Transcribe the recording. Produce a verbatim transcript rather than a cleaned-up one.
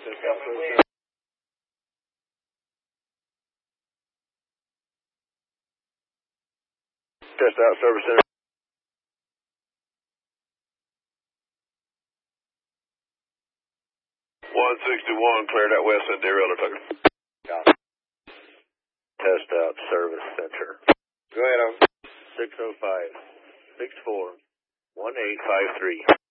Test out service center. one sixty-one, clear that west end derailleur, Tucker. Got it. Test out service center. Go ahead, over. six oh five, six four, one eight five three.